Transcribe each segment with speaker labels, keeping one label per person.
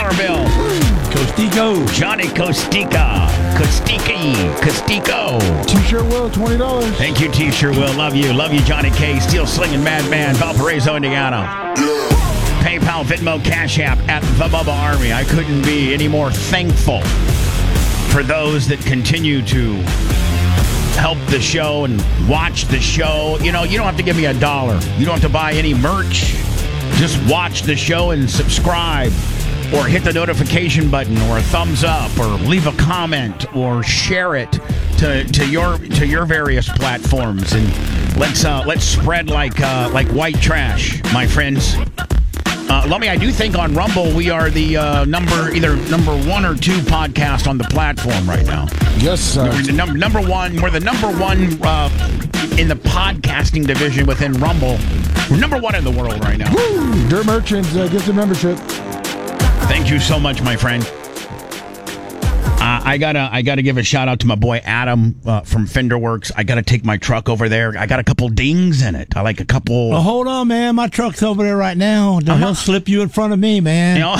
Speaker 1: Bill.
Speaker 2: Costico.
Speaker 1: Johnny Costica. Costico.
Speaker 3: T-shirt Will, $20.
Speaker 1: Thank you, T-shirt Will. Love you. Love you, Johnny K. Steel Slinging Madman, Valparaiso, Indiana. PayPal, Venmo, Cash App at The Bubba Army. I couldn't be any more thankful for those that continue to help the show and watch the show. You know, you don't have to give me $1. You don't have to buy any merch. Just watch the show and subscribe, or hit the notification button, or a thumbs up, or leave a comment, or share it to your various platforms, and let's spread like white trash, my friends. Lummy, I do think on Rumble we are the number 1 or 2 podcast on the platform right now.
Speaker 3: Yes, sir.
Speaker 1: We're the number one. We're the number one in the podcasting division within Rumble. We're number 1 in the world right now.
Speaker 3: Woo! Dirt Merchants, get the membership.
Speaker 1: Thank you so much, my friend. I gotta give a shout out to my boy Adam from Fenderworks. I gotta take my truck over there. I got a couple dings in it. I like a couple.
Speaker 2: Well, hold on, man. My truck's over there right now. He'll slip you in front of me, man.
Speaker 1: You know?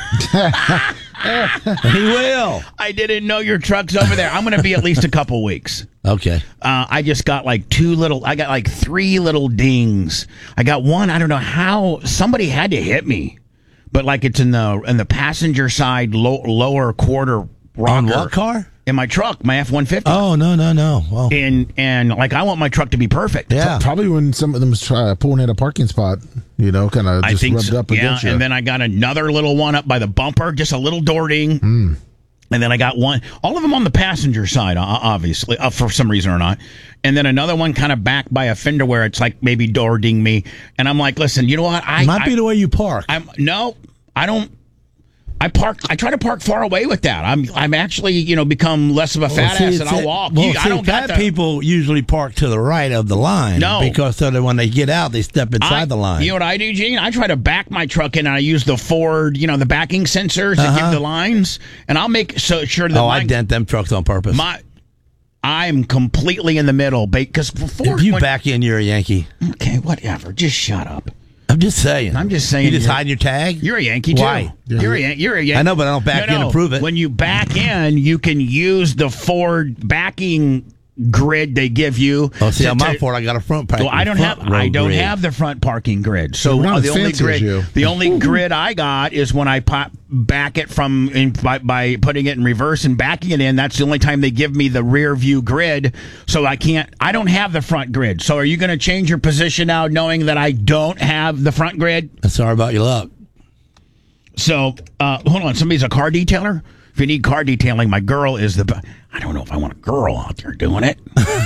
Speaker 2: He will.
Speaker 1: I didn't know your truck's over there. I'm gonna be at least a couple weeks.
Speaker 2: Okay.
Speaker 1: I just got like 3 little dings. I got one. I don't know how somebody had to hit me, but like it's in the passenger side lower quarter. Rocker.
Speaker 2: On what car?
Speaker 1: In my truck, my F-150.
Speaker 2: Oh, no. Well.
Speaker 1: And like I want my truck to be perfect.
Speaker 3: Yeah. Probably when some of them was pulling in a parking spot, kind of just rubbed up against you.
Speaker 1: And then I got another little one up by the bumper, just a little door ding. And then I got one, all of them on the passenger side, obviously, for some reason or not. And then another one kind of back by a fender where it's like maybe door ding me. And I'm like, listen, you know what?
Speaker 2: Might be the way you park.
Speaker 1: I don't. I try to park far away with that. I'm actually, become less of a fat ass, and I'll walk.
Speaker 2: Fat people usually park to the right of the line.
Speaker 1: No.
Speaker 2: Because so that when they get out, they step inside the line.
Speaker 1: You know what I do, Gene? I try to back my truck in, and I use the Ford, the backing sensors that give the lines, and I'll make sure that
Speaker 2: I dent them trucks on purpose.
Speaker 1: I'm completely in the middle, because before...
Speaker 2: If you back in, you're a Yankee.
Speaker 1: Okay, whatever. Just shut up.
Speaker 2: I'm just saying.
Speaker 1: You
Speaker 2: just hide your tag?
Speaker 1: You're a Yankee, too.
Speaker 2: Why?
Speaker 1: You're a Yankee.
Speaker 2: I know, but I don't back in to prove it.
Speaker 1: When you back in, you can use the Ford backing grid they give you.
Speaker 2: Oh, see, on my Ford, I got a front parking.
Speaker 1: Well, I don't have the front parking grid. So the only grid I got is when I back it by putting it in reverse and backing it in. That's the only time they give me the rear view grid. So I don't have the front grid. So are you going to change your position now knowing that I don't have the front grid?
Speaker 2: I'm sorry about your luck.
Speaker 1: So, hold on. Somebody's a car detailer? If you need car detailing, my girl is I don't know if I want a girl out there doing it.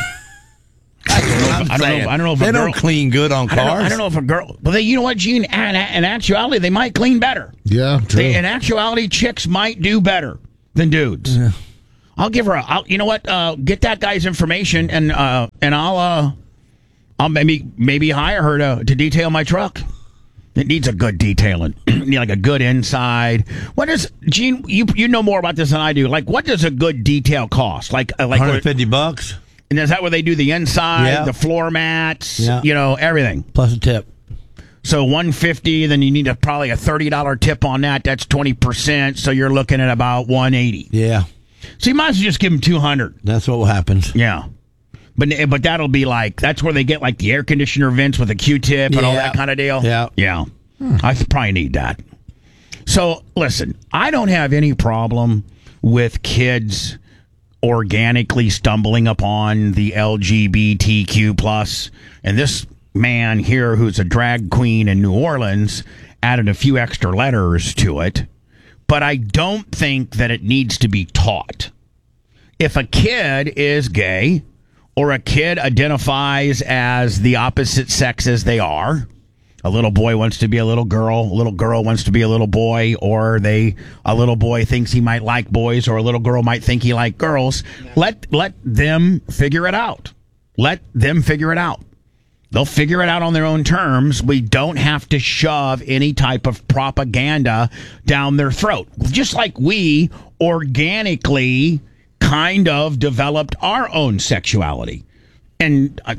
Speaker 1: I don't know if
Speaker 2: they don't clean good on cars.
Speaker 1: I don't know if a girl. But you know what, Gene? In actuality, they might clean better.
Speaker 3: Yeah, true.
Speaker 1: In actuality, chicks might do better than dudes. Yeah. I'll give her you know what? Get that guy's information, and I'll maybe hire her to detail my truck. It needs a good detailing. You need like a good inside. What does Gene? You know more about this than I do. Like, what does a good detail cost? Like
Speaker 2: $150.
Speaker 1: And is that where they do the inside, the floor mats, everything
Speaker 2: plus a tip?
Speaker 1: So $150. Then you need probably a $30 tip on that. That's 20%. So you're looking at about $180.
Speaker 2: Yeah.
Speaker 1: So you might as well just give them $200.
Speaker 2: That's what happens.
Speaker 1: Yeah. But that'll be that's where they get like the air conditioner vents with a Q-tip and all that kind of deal. Yeah. I probably need that. So listen, I don't have any problem with kids organically stumbling upon the LGBTQ plus, and this man here who's a drag queen in New Orleans added a few extra letters to it. But I don't think that it needs to be taught. If a kid is gay, or a kid identifies as the opposite sex as they are, a little boy wants to be a little girl wants to be a little boy, or a little boy thinks he might like boys, or a little girl might think he like girls, let them figure it out. Let them figure it out. They'll figure it out on their own terms. We don't have to shove any type of propaganda down their throat. Just like we organically kind of developed our own sexuality. And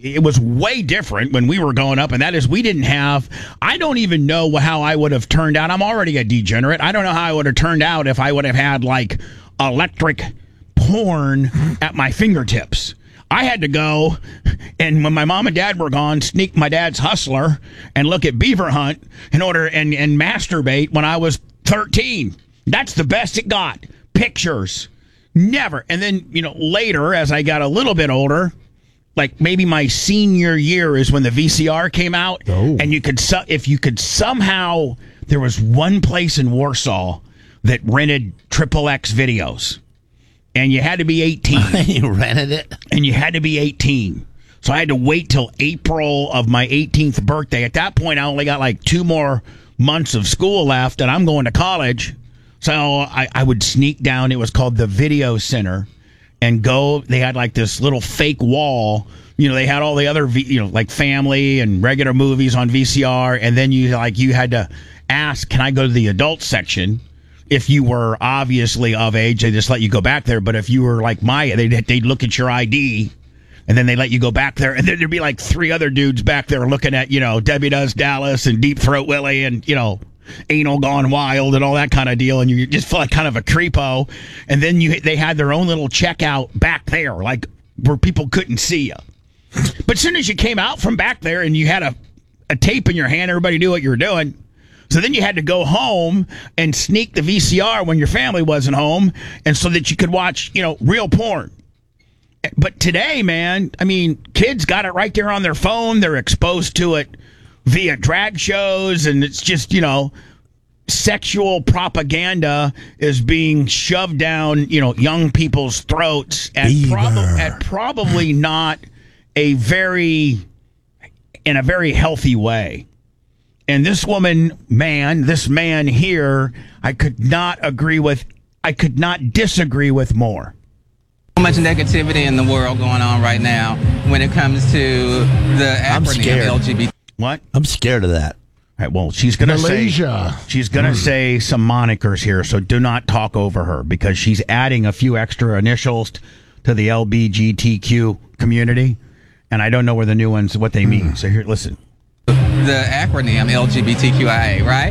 Speaker 1: it was way different when we were growing up, and that is we didn't have, I don't even know how I would have turned out. I'm already a degenerate. I don't know how I would have turned out if I would have had like electric porn at my fingertips. I had to go, and when my mom and dad were gone, sneak my dad's Hustler and look at Beaver Hunt in order and masturbate when I was 13. That's the best it got. Pictures. Never. And then, later, as I got a little bit older, like maybe my senior year is when the VCR came out. Oh. And if you could somehow, there was one place in Warsaw that rented XXX videos. And you had to be 18.
Speaker 2: You rented it?
Speaker 1: And you had to be 18. So I had to wait till April of my 18th birthday. At that point, I only got like 2 more months of school left, and I'm going to college. So I would sneak down. It was called the Video Center, and go. They had like this little fake wall. They had all the other, like family and regular movies on VCR, and then you had to ask, "Can I go to the adult section?" If you were obviously of age, they just let you go back there. But if you were like they'd look at your ID, and then they let you go back there, and then there'd be like 3 other dudes back there looking at Debbie Does Dallas and Deep Throat Willie and Anal Gone Wild and all that kind of deal, and you just feel like kind of a creepo. And then they had their own little checkout back there, like where people couldn't see you. But as soon as you came out from back there and you had a tape in your hand, everybody knew what you were doing. So then you had to go home and sneak the VCR when your family wasn't home, and so that you could watch real porn. But today, man, I mean, kids got it right there on their phone. They're exposed to it via drag shows, and it's just, sexual propaganda is being shoved down, young people's throats at probably not in a very healthy way. And this man here, I could not disagree with more.
Speaker 4: So much negativity in the world going on right now when it comes to the acronym LGBT.
Speaker 1: What?
Speaker 2: I'm scared of that.
Speaker 1: All right, well, she's going to say some monikers here, so do not talk over her, because she's adding a few extra initials to the LGBTQ community, and I don't know where the new ones, what they mean. So here, listen.
Speaker 4: The acronym LGBTQIA, right?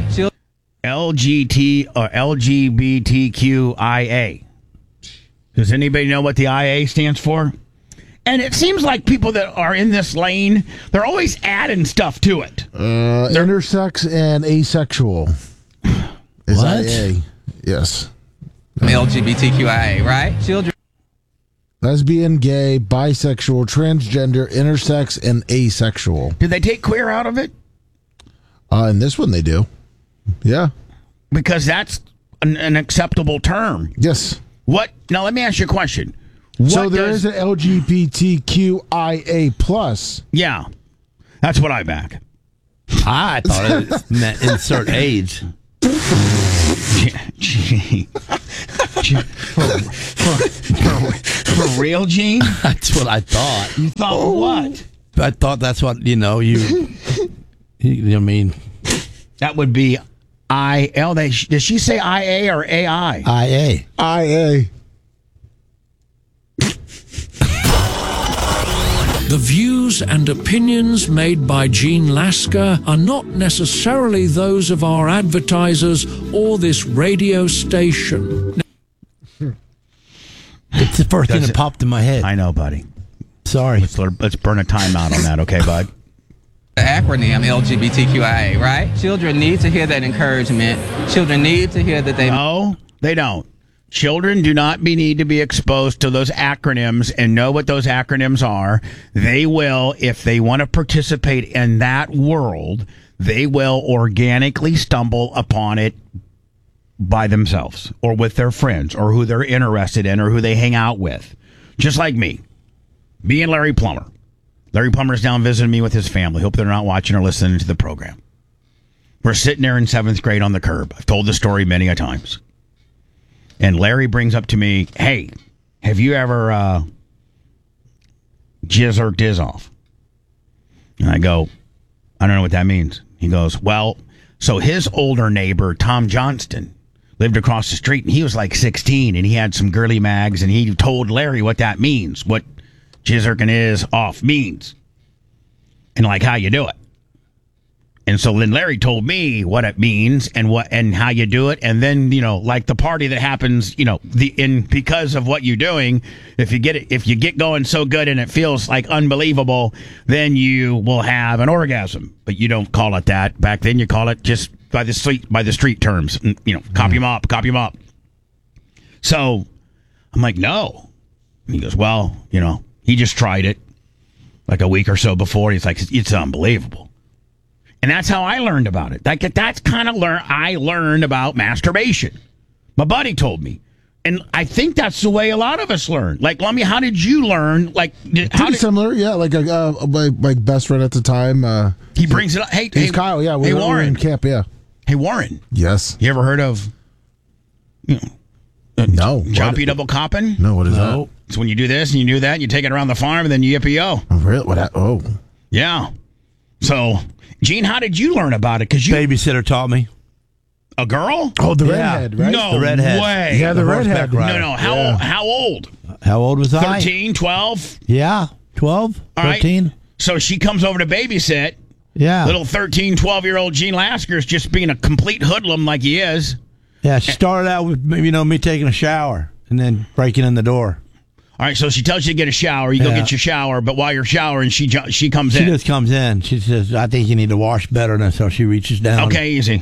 Speaker 1: LGBTQIA. Does anybody know what the IA stands for? And it seems like people that are in this lane, they're always adding stuff to it.
Speaker 3: Intersex and asexual is
Speaker 2: what?
Speaker 3: IA. Yes.
Speaker 4: LGBTQIA, right? Children.
Speaker 3: Lesbian, gay, bisexual, transgender, intersex, and asexual.
Speaker 1: Did they take queer out of it?
Speaker 3: In this one, they do. Yeah.
Speaker 1: Because an acceptable term.
Speaker 3: Yes.
Speaker 1: What? Now, let me ask you a question.
Speaker 3: So there is an LGBTQIA plus.
Speaker 1: Yeah. That's what I back.
Speaker 2: I thought it meant insert age.
Speaker 1: For real, Gene?
Speaker 2: That's what I thought.
Speaker 1: You thought what?
Speaker 2: I thought that's what, you mean.
Speaker 1: That would be IL. Does she say IA or AI?
Speaker 2: IA.
Speaker 3: IA.
Speaker 5: The views and opinions made by Gene Lasker are not necessarily those of our advertisers or this radio station.
Speaker 2: It's the first thing that popped in my head.
Speaker 1: I know, buddy.
Speaker 2: Sorry.
Speaker 1: Let's burn a timeout on that, okay, bud?
Speaker 4: The acronym LGBTQIA, right? Children need to hear that encouragement. Children need to hear that they...
Speaker 1: No, they don't. Children do not need to be exposed to those acronyms and know what those acronyms are. They will, if they want to participate in that world, they will organically stumble upon it by themselves or with their friends or who they're interested in or who they hang out with. Just like me and Larry Plummer. Larry Plummer's down visiting me with his family. Hope they're not watching or listening to the program. We're sitting there in 7th grade on the curb. I've told the story many a times. And Larry brings up to me, hey, have you ever jizz or diz off? And I go, I don't know what that means. He goes, well, so his older neighbor, Tom Johnston, lived across the street, and he was like 16, and he had some girly mags, and he told Larry what that means, what jizzerkin is off means. and like how you do it. And so then Larry told me what it means and how you do it. And then, like the party that happens, because of what you're doing, if you get going so good and it feels like unbelievable, then you will have an orgasm. But you don't call it that. Back then you call it just by the street terms, copy them up. So I'm like, no. And he goes, well, he just tried it like a week or so before. He's like, it's unbelievable. And that's how I learned about it. That's kind of I learned about masturbation. My buddy told me. And I think that's the way a lot of us learn. Like, Lummy, how did you learn?
Speaker 3: Pretty similar, yeah. Like my best friend at the time.
Speaker 1: He brings it up. Hey,
Speaker 3: Kyle, yeah.
Speaker 1: We were
Speaker 3: in camp, yeah.
Speaker 1: Hey, Warren.
Speaker 3: Yes.
Speaker 1: You ever heard of,
Speaker 3: no.
Speaker 1: Choppy double copping?
Speaker 3: No, what is that?
Speaker 1: It's when you do this and you do that, and you take it around the farm, and then you yippee-yo.
Speaker 3: Oh, really?
Speaker 1: Yeah. So, Gene, how did you learn about it? Because
Speaker 2: babysitter taught me.
Speaker 1: A girl?
Speaker 3: Oh, the redhead, right?
Speaker 1: No
Speaker 2: the redhead.
Speaker 1: way.
Speaker 3: Yeah, the redhead.
Speaker 1: No. How old?
Speaker 2: How old was I?
Speaker 1: 13, 12?
Speaker 2: Yeah, 12,
Speaker 1: All
Speaker 2: 13.
Speaker 1: Right. So she comes over to babysit.
Speaker 2: Yeah.
Speaker 1: Little 13, 12-year-old Gene Lasker is just being a complete hoodlum like he is.
Speaker 2: Yeah, she started out with, me taking a shower and then breaking in the door.
Speaker 1: All right, so she tells you to get a shower. You go get your shower, but while you're showering, she comes in.
Speaker 2: She just comes in. She says, I think you need to wash better. And so she reaches down.
Speaker 1: Okay, easy.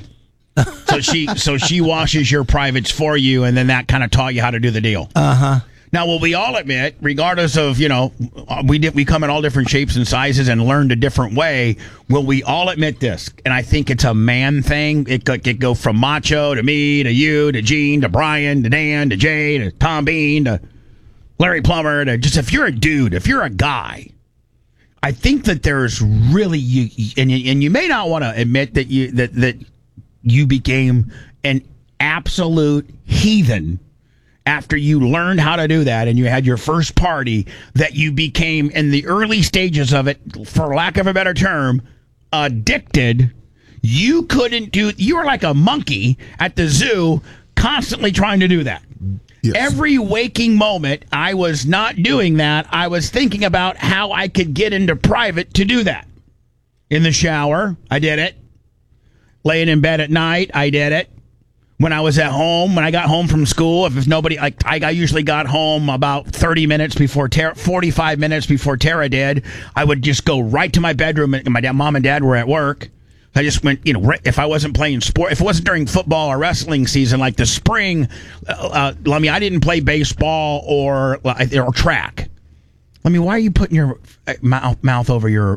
Speaker 1: So she washes your privates for you, and then that kind of taught you how to do the deal.
Speaker 2: Uh-huh.
Speaker 1: Now, will we all admit, regardless of, we come in all different shapes and sizes and learned a different way, will we all admit this? And I think it's a man thing. It could go from Macho to me to you to Gene to Brian to Dan to Jay to Tom Bean to Larry Plummer to just, if you're a dude, if you're a guy, I think that there's really, and you may not want to admit that you became an absolute heathen after you learned how to do that and you had your first party, that you became, in the early stages of it, for lack of a better term, addicted. You were like a monkey at the zoo constantly trying to do that. Yes. Every waking moment, I was not doing that. I was thinking about how I could get into private to do that. In the shower, I did it. Laying in bed at night, I did it. When I was at home, when I got home from school, if nobody, I usually got home about 30 minutes before 45 minutes before Tara did. I would just go right to my bedroom, and my mom and dad were at work. I just went, if I wasn't playing sport, if it wasn't during football or wrestling season, like the spring, Lummy, I didn't play baseball or track. Lummy, why are you putting your mouth over your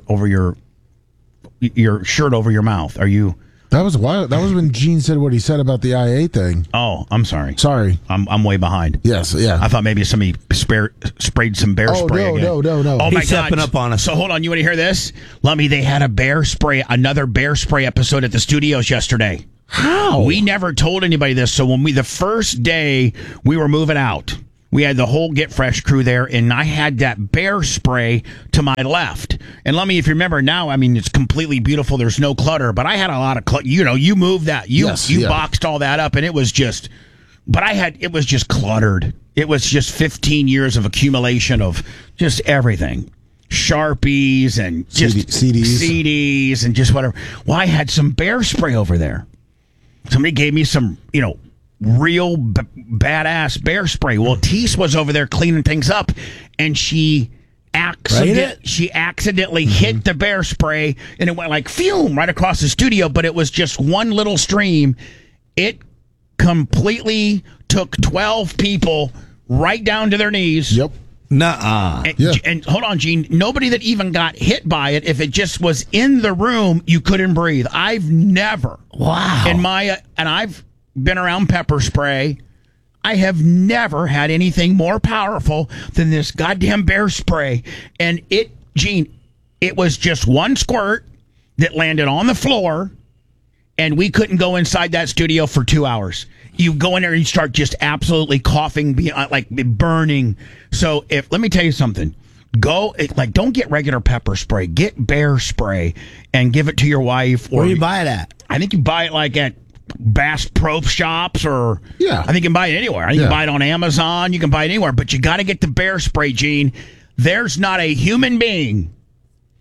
Speaker 1: shirt over your mouth? Are you?
Speaker 3: That was when Gene said what he said about the IA thing.
Speaker 1: Oh, I'm sorry.
Speaker 3: Sorry.
Speaker 1: I'm way behind.
Speaker 3: Yes, yeah.
Speaker 1: I thought maybe somebody sprayed some bear spray again.
Speaker 3: No.
Speaker 1: Oh, my God.
Speaker 2: He's stepping up on us.
Speaker 1: So hold on. You want to hear this? Lummy, they had another bear spray episode at the studios yesterday.
Speaker 3: How?
Speaker 1: We never told anybody this. So the first day we were moving out, we had the whole Get Fresh crew there, and I had that bear spray to my left. And let me, if you remember now, it's completely beautiful. There's no clutter, but I had a lot of clutter. You moved that. You boxed all that up, and it was just, it was just cluttered. It was just 15 years of accumulation of just everything. Sharpies and just CDs and just whatever. Well, I had some bear spray over there. Somebody gave me some, real badass bear spray. Well, Teese was over there cleaning things up, and she accidentally hit the bear spray, and it went like fume right across the studio, but it was just one little stream. It completely took 12 people right down to their knees.
Speaker 3: Yep.
Speaker 2: Nuh-uh.
Speaker 1: And hold on, Gene. Nobody that even got hit by it, if it just was in the room, you couldn't breathe. I've never.
Speaker 2: Wow.
Speaker 1: And I've been around pepper spray. I have never had anything more powerful than this goddamn bear spray. And Gene, it was just one squirt that landed on the floor, and we couldn't go inside that studio for 2 hours. You go in there and you start just absolutely coughing, like burning. So let me tell you something. Don't get regular pepper spray. Get bear spray and give it to your wife.
Speaker 2: Where do you buy it at?
Speaker 1: I think you buy it like at Bass Pro Shops, or I think you can buy it anywhere. I think you can buy it on Amazon. You can buy it anywhere, but you got to get the bear spray, Gene. There's not a human being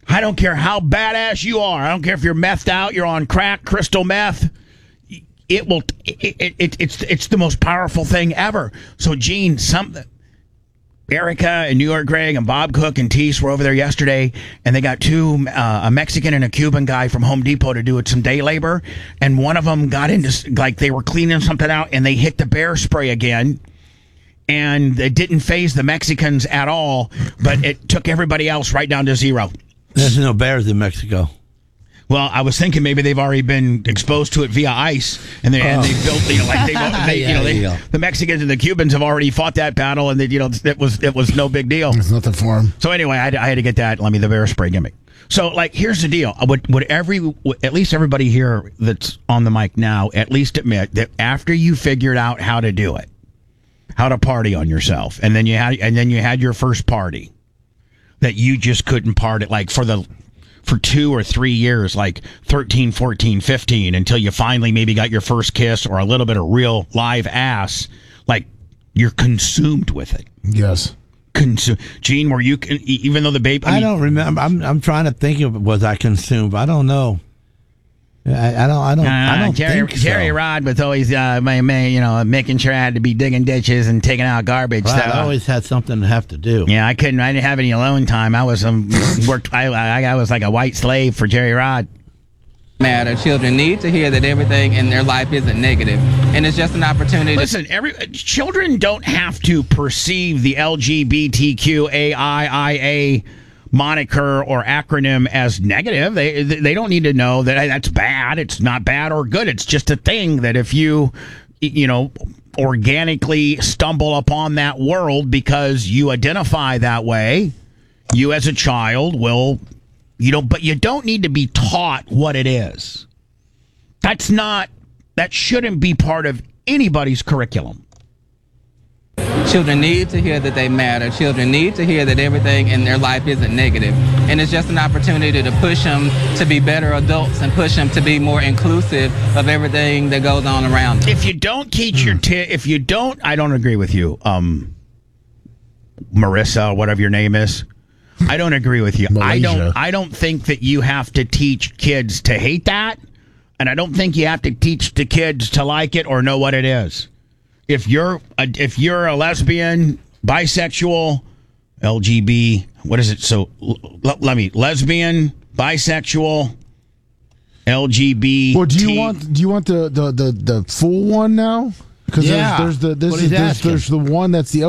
Speaker 1: I don't care how badass you are. I don't care if you're methed out, you're on crack, crystal meth. It's the most powerful thing ever. So, Gene, Erica and New York Greg and Bob Cook and Teese were over there yesterday, and they got two, a Mexican and a Cuban guy from Home Depot to do some day labor, and one of them got into, like, they were cleaning something out, and they hit the bear spray again, and it didn't faze the Mexicans at all, but it took everybody else right down to zero.
Speaker 2: There's no bears in Mexico.
Speaker 1: Well, I was thinking maybe they've already been exposed to it via ice, and they built the Mexicans and the Cubans have already fought that battle, and it was no big deal.
Speaker 3: It's nothing for them.
Speaker 1: So anyway, I had to get that. Let me the bear spray gimmick. So here's the deal: would at least everybody here that's on the mic now at least admit that after you figured out how to do it, how to party on yourself, and then you had your first party, that you just couldn't party for 2 or 3 years, like 13, 14, 15, until you finally maybe got your first kiss or a little bit of real live ass, like you're consumed with it.
Speaker 3: Yes.
Speaker 1: Gene, were you, even though the baby...
Speaker 2: I don't remember. I'm trying to think of, was I consumed? I don't know. I don't think so.
Speaker 1: Jerry Rod was always making sure I had to be digging ditches and taking out garbage.
Speaker 2: Well, I always had something to have to do.
Speaker 1: Yeah, I didn't have any alone time. I was I was like a white slave for Jerry Rod.
Speaker 4: Matter. Children need to hear that everything in their life isn't negative, and it's just an opportunity.
Speaker 1: Listen, children don't have to perceive the LGBTQAIIA moniker or acronym as negative. They don't need to know that that's bad. It's not bad or good. It's just a thing that if you organically stumble upon that world because you identify that way, you as a child will, but you don't need to be taught what it is. That shouldn't be part of anybody's curriculum.
Speaker 4: Children need to hear that they matter. Children need to hear that everything in their life isn't negative. And it's just an opportunity to push them to be better adults and push them to be more inclusive of everything that goes on around them.
Speaker 1: If you don't teach I don't agree with you, Marissa, whatever your name is. I don't agree with you.
Speaker 3: Malaysia.
Speaker 1: I don't think that you have to teach kids to hate that, and I don't think you have to teach the kids to like it or know what it is. If you're a lesbian, bisexual, LGB, what is it? So lesbian, bisexual, LGBT.
Speaker 3: Well, do you want the full one now? Because there's the one that's the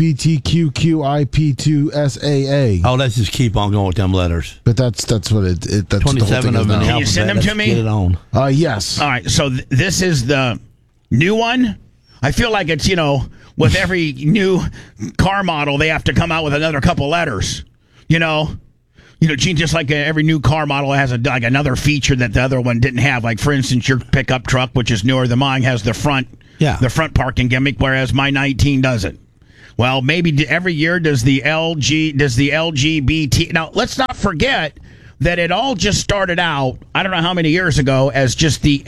Speaker 3: LGBTQIP2SAA.
Speaker 2: Oh, let's just keep on going with them letters.
Speaker 3: But that's what that's
Speaker 2: 27 of them.
Speaker 1: Can you send them to me?
Speaker 2: Get it on.
Speaker 3: Yes.
Speaker 1: All right. So this is the new one. I feel like it's, with every new car model, they have to come out with another couple letters. Gene, just like every new car model has another feature that the other one didn't have. Like, for instance, your pickup truck, which is newer than mine, has the front parking gimmick, whereas my 19 doesn't. Well, maybe every year does the LGBT. Now, let's not forget that it all just started out, I don't know how many years ago, as just the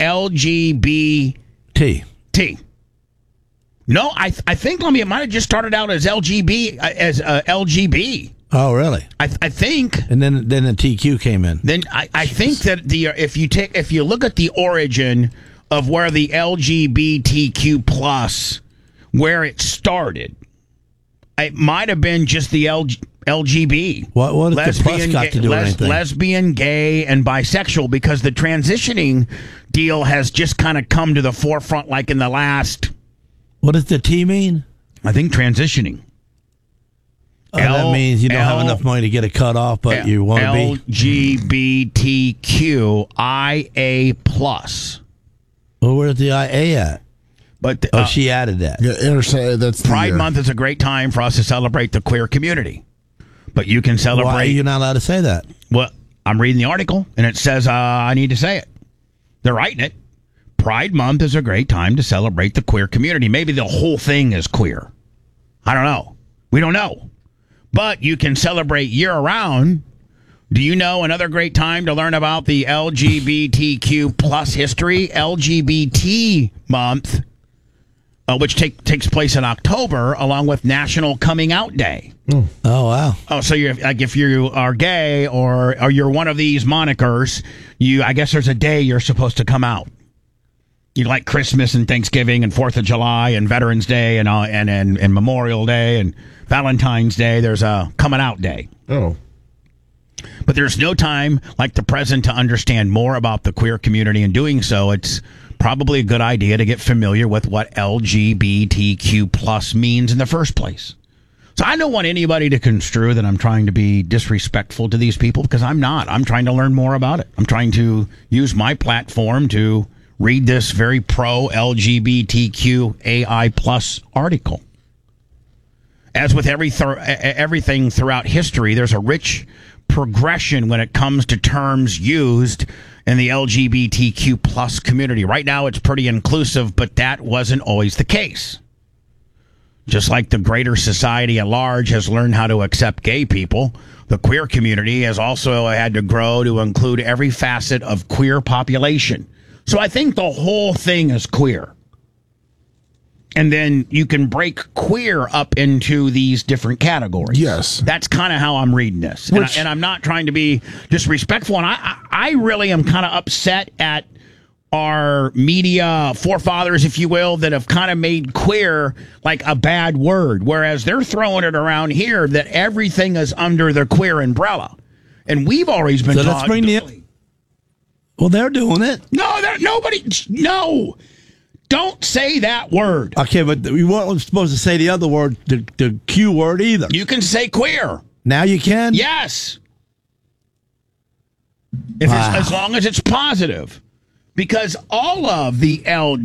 Speaker 1: LGBT. No, I think it might have just started out as LGB.
Speaker 2: Oh, really?
Speaker 1: I think.
Speaker 2: And then the TQ came in.
Speaker 1: Then I think that if you look at the origin of where the LGBTQ plus, where it started, it might have been just the LGB.
Speaker 2: What has the plus got to do with anything?
Speaker 1: Lesbian, gay, and bisexual, because the transitioning deal has just kind of come to the forefront like in the last...
Speaker 2: What does the T mean?
Speaker 1: I think transitioning.
Speaker 2: That means you don't have enough money to get it cut off, but you want to be...
Speaker 1: LGBTQIA plus.
Speaker 2: Well, where's the IA at?
Speaker 1: But
Speaker 2: she added that.
Speaker 3: Yeah, that's
Speaker 1: Pride Month is a great time for us to celebrate the queer community. But you can celebrate...
Speaker 2: Why are you not allowed to say that?
Speaker 1: Well, I'm reading the article, and it says I need to say it. They're writing it. Pride Month is a great time to celebrate the queer community. Maybe the whole thing is queer. I don't know. We don't know. But you can celebrate year-round. Do you know another great time to learn about the LGBTQ plus history? LGBT month which takes place in October, along with National Coming Out Day.
Speaker 2: Oh wow!
Speaker 1: Oh, so you're like, if you are gay or you're one of these monikers, I guess there's a day you're supposed to come out. You like Christmas and Thanksgiving and 4th of July and Veterans Day and Memorial Day and Valentine's Day. There's a coming out day.
Speaker 3: Oh.
Speaker 1: But there's no time like the present to understand more about the queer community. In doing so, it's probably a good idea to get familiar with what LGBTQ plus means in the first place. So I don't want anybody to construe that I'm trying to be disrespectful to these people, because I'm not. I'm trying to learn more about it. I'm trying to use my platform to read this very pro-LGBTQAI plus article. As with everything throughout history, there's a rich progression when it comes to terms used in the LGBTQ plus community. Right now, it's pretty inclusive, but that wasn't always the case. Just like the greater society at large has learned how to accept gay people, the queer community has also had to grow to include every facet of queer population. So I think the whole thing is queer. And then you can break queer up into these different categories.
Speaker 3: Yes.
Speaker 1: That's kind of how I'm reading this. And I'm not trying to be disrespectful. And I really am kind of upset at our media forefathers, if you will, that have kind of made queer like a bad word, whereas they're throwing it around here that everything is under the queer umbrella. And we've always been taught.
Speaker 2: Well, they're doing it.
Speaker 1: No. Don't say that word.
Speaker 2: Okay, but we weren't supposed to say the other word, the Q word either.
Speaker 1: You can say queer.
Speaker 2: Now you can?
Speaker 1: Yes. As long as it's positive. Because all of the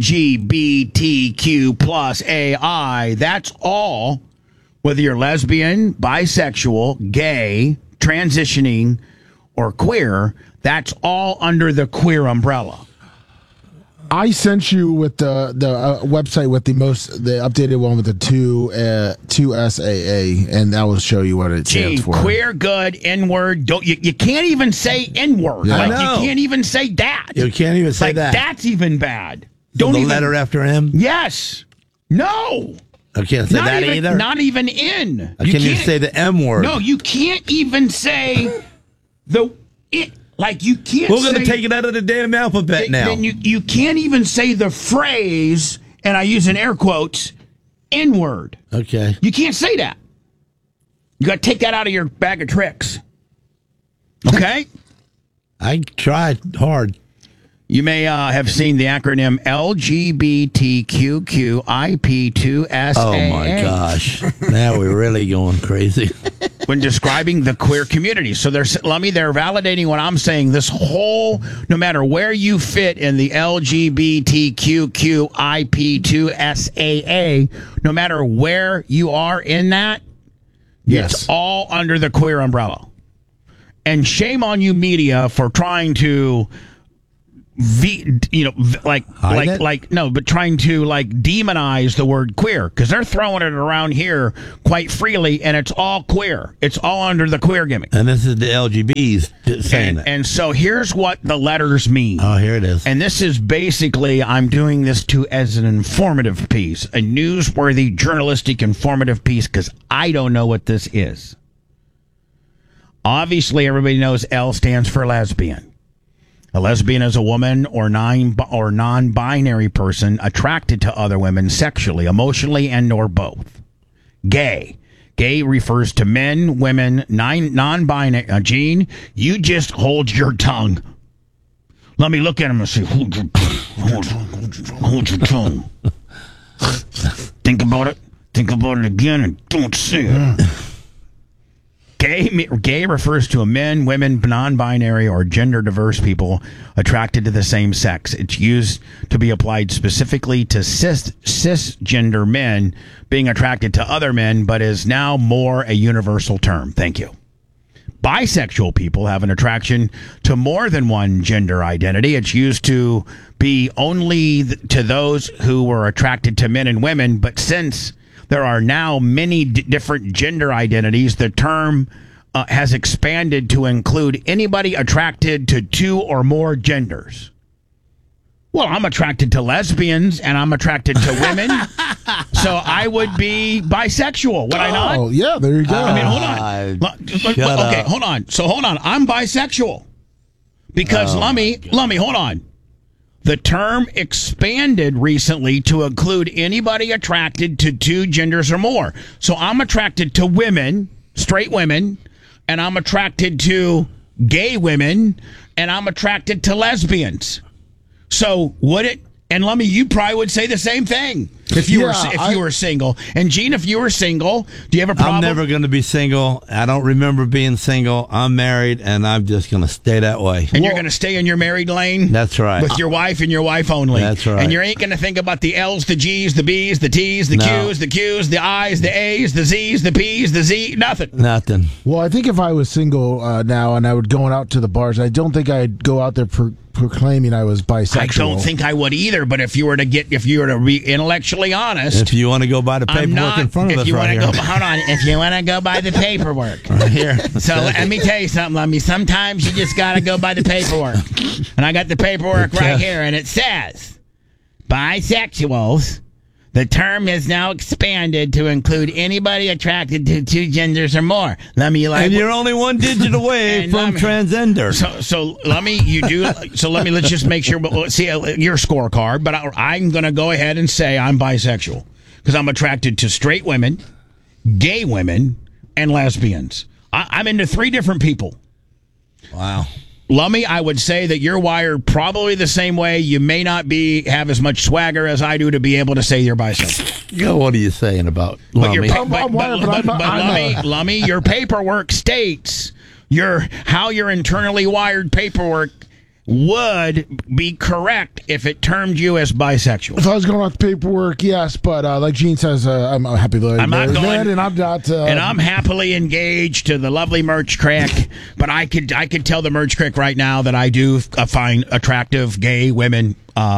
Speaker 1: LGBTQ plus AI, that's all, whether you're lesbian, bisexual, gay, transitioning, or queer, that's all under the queer umbrella.
Speaker 3: I sent you with the website with the updated one with the two SAA, and that will show you what it stands for.
Speaker 1: Queer, good, N-word. You can't even say N-word.
Speaker 3: Yeah.
Speaker 1: You can't even say that.
Speaker 2: You can't even say that.
Speaker 1: That's even bad.
Speaker 2: Don't even letter after M.
Speaker 1: Yes. No.
Speaker 2: I can't say that either.
Speaker 1: Not even N.
Speaker 2: I can't even say the M word.
Speaker 1: No, you can't even say you can't.
Speaker 2: We're going to take it out of the damn alphabet now.
Speaker 1: Then you can't even say the phrase, and I use in air quotes, N-word.
Speaker 2: Okay.
Speaker 1: You can't say that. You got to take that out of your bag of tricks. Okay?
Speaker 2: I tried hard.
Speaker 1: You may have seen the acronym LGBTQIP2SAA.
Speaker 2: Oh, my gosh. Now we're really going crazy.
Speaker 1: When describing the queer community. So they're validating what I'm saying. This whole, no matter where you fit in the LGBTQIP2SAA, no matter where you are in that, it's all under the queer umbrella. And shame on you, media, for trying to trying to demonize the word queer, because they're throwing it around here quite freely, and it's all queer. It's all under the queer gimmick.
Speaker 2: And this is the LGBs saying that.
Speaker 1: And so here's what the letters mean.
Speaker 2: Oh, here it is.
Speaker 1: And this is basically, I'm doing this as an informative piece, a newsworthy, journalistic, informative piece, because I don't know what this is. Obviously, everybody knows L stands for lesbian. A lesbian is a woman or non-binary person attracted to other women sexually, emotionally, and/or both. Gay. Gay refers to men, women, non-binary. Gene, you just hold your tongue. Let me look at him and say, hold your tongue. Think about it. Think about it again and don't say it. Gay refers to men, women, non-binary, or gender-diverse people attracted to the same sex. It's used to be applied specifically to cisgender men being attracted to other men, but is now more a universal term. Thank you. Bisexual people have an attraction to more than one gender identity. It's used to be only to those who were attracted to men and women, but since there are now many different gender identities, the term has expanded to include anybody attracted to two or more genders. Well, I'm attracted to lesbians and I'm attracted to women. So I would be bisexual, would I not?
Speaker 3: Oh, yeah, there you go.
Speaker 1: I mean, hold on. So hold on. I'm bisexual. Because Lummy, hold on. The term expanded recently to include anybody attracted to two genders or more. So I'm attracted to women, straight women, and I'm attracted to gay women, and I'm attracted to lesbians. So would it? And Lummy, you probably would say the same thing if you were single. And Gene, if you were single, do you have a problem?
Speaker 2: I'm never going to be single. I don't remember being single. I'm married, and I'm just going to stay that way.
Speaker 1: And you're going to stay in your married lane?
Speaker 2: That's right.
Speaker 1: With your wife and your wife only?
Speaker 2: That's right.
Speaker 1: And you ain't going to think about the L's, the G's, the B's, the T's, the Q's, the I's, the A's, the Z's, the P's, the Z, nothing.
Speaker 2: Nothing.
Speaker 3: Well, I think if I was single now and I would going out to the bars, I don't think I'd go out there proclaiming I was bisexual.
Speaker 1: I don't think I would either, but if you were to be intellectually honest,
Speaker 2: if you want to go by the paperwork in front of us right here.
Speaker 1: Hold on, if you want to go by the paperwork
Speaker 2: right here.
Speaker 1: So let me tell you something. Let me. Sometimes you just got to go by the paperwork, and I got the paperwork right here, and it says bisexuals. The term is now expanded to include anybody attracted to two genders or more. And
Speaker 2: you're only one digit away from transgender.
Speaker 1: So let's just make sure. See your scorecard. But I'm going to go ahead and say I'm bisexual because I'm attracted to straight women, gay women, and lesbians. I'm into 3 different people.
Speaker 2: Wow.
Speaker 1: Lummy, I would say that you're wired probably the same way. You may not have as much swagger as I do to be able to say you're bisexual.
Speaker 2: What are you saying about Lummy?
Speaker 1: Lummy, your paperwork states how your internally wired paperwork would be correct if it termed you as bisexual.
Speaker 3: If I was going off the paperwork, yes, but like Gene says, I'm happy to
Speaker 1: I'm not going,
Speaker 3: and I'm not.
Speaker 1: And I'm happily engaged to the lovely Merch Crick, but I could tell the Merch Crick right now that I do find attractive gay women.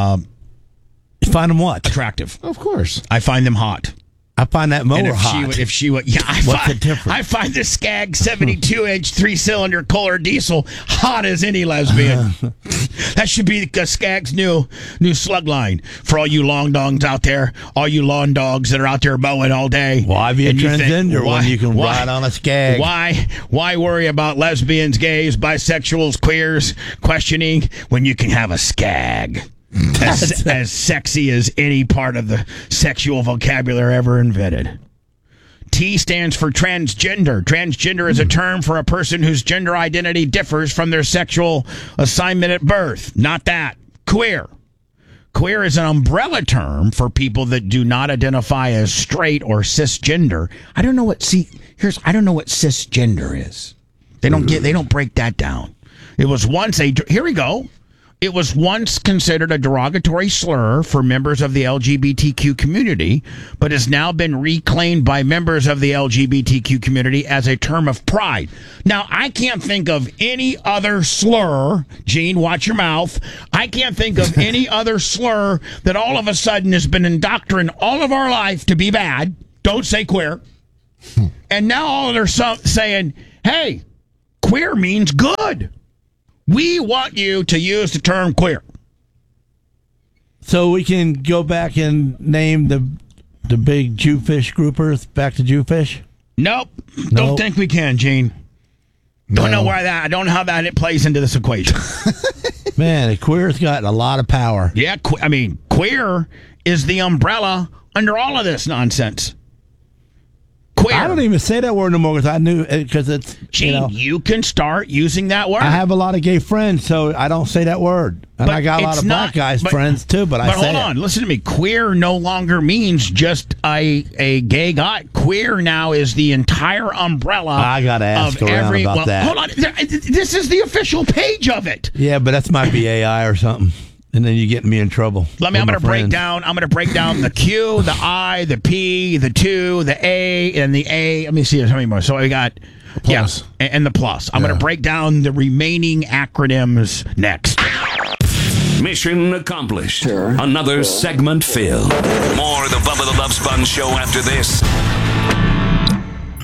Speaker 2: You find them what?
Speaker 1: Attractive.
Speaker 3: Of course.
Speaker 1: I find them hot.
Speaker 2: I find that mower hot.
Speaker 1: What's the difference? I find the Skag 72-inch 3-cylinder Kohler diesel hot as any lesbian. That should be Skag's new slug line for all you long dogs out there, all you lawn dogs that are out there mowing all day.
Speaker 2: Why be a transgender when you can ride on a Skag?
Speaker 1: Why worry about lesbians, gays, bisexuals, queers, questioning when you can have a Skag? As sexy as any part of the sexual vocabulary ever invented. T stands for transgender. Transgender is a term for a person whose gender identity differs from their sexual assignment at birth. Not that. Queer. Queer is an umbrella term for people that do not identify as straight or cisgender. I don't know what cisgender is. They don't break that down. It was once here we go. It was once considered a derogatory slur for members of the LGBTQ community, but has now been reclaimed by members of the LGBTQ community as a term of pride. Now, I can't think of any other slur, Gene, watch your mouth. I can't think of any other slur that all of a sudden has been indoctrinated all of our life to be bad. Don't say queer. And now all they're saying, hey, queer means good. We want you to use the term queer.
Speaker 2: So we can go back and name the big Jewfish groupers back to Jewfish?
Speaker 1: Nope. Don't think we can, Gene. Don't know I don't know how that it plays into this equation.
Speaker 2: Man, the queer's got a lot of power.
Speaker 1: Yeah, queer is the umbrella under all of this nonsense. Queer.
Speaker 2: I don't even say that word no more because it's
Speaker 1: Gene, you can start using that word.
Speaker 2: I have a lot of gay friends, so I don't say that word. And I got a lot of black guys friends too, but I say it. But hold
Speaker 1: on, listen to me. Queer no longer means just a gay guy. Queer now is the entire umbrella.
Speaker 2: I got to ask around about that.
Speaker 1: Hold on, this is the official page of it.
Speaker 2: Yeah, but that might be AI or something. And then you get me in trouble.
Speaker 1: I'm going to break down the Q, the I, the P, the 2, the A, and the A. Let me see how many more. So we got
Speaker 3: plus.
Speaker 1: And the plus. I'm going to break down the remaining acronyms next.
Speaker 6: Mission accomplished. Sure. Another segment filled. More of the Bubba the Love Sponge show after this.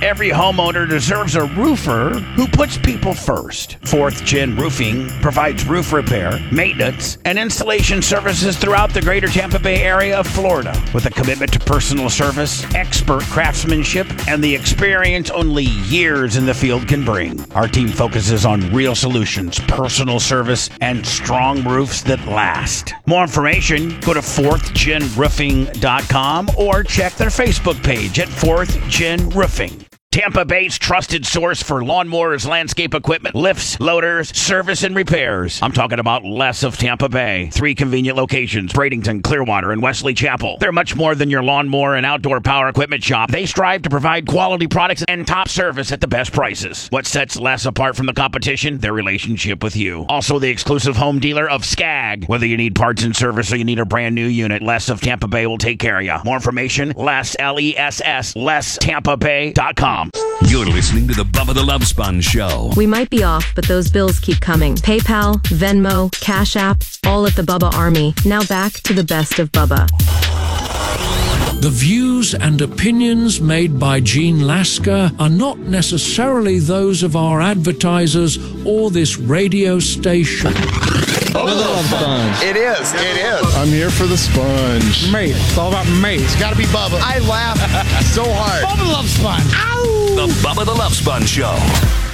Speaker 1: Every homeowner deserves a roofer who puts people first. 4th Gen Roofing provides roof repair, maintenance, and installation services throughout the greater Tampa Bay area of Florida with a commitment to personal service, expert craftsmanship, and the experience only years in the field can bring. Our team focuses on real solutions, personal service, and strong roofs that last. More information, go to 4thgenroofing.com or check their Facebook page at 4th Gen Roofing. Tampa Bay's trusted source for lawnmowers, landscape equipment, lifts, loaders, service, and repairs. I'm talking about Les of Tampa Bay. 3 convenient locations, Bradenton, Clearwater, and Wesley Chapel. They're much more than your lawnmower and outdoor power equipment shop. They strive to provide quality products and top service at the best prices. What sets Les apart from the competition? Their relationship with you. Also the exclusive home dealer of Skag. Whether you need parts and service or you need a brand new unit, Les of Tampa Bay will take care of you. More information, Les, L-E-S-S, LesTampaBay.com.
Speaker 6: You're listening to the Bubba the Love Sponge Show.
Speaker 7: We might be off, but those bills keep coming. PayPal, Venmo, Cash App, all at the Bubba Army. Now back to the best of Bubba.
Speaker 5: The views and opinions made by Gene Lasker are not necessarily those of our advertisers or this radio station.
Speaker 8: Bubba the Love Sponge.
Speaker 9: It is.
Speaker 8: I'm here for the sponge.
Speaker 9: Mate. It's all about mate. It's got to be Bubba. I laugh so hard.
Speaker 2: Bubba the Love Sponge.
Speaker 6: The Bubba the Love Sponge Show.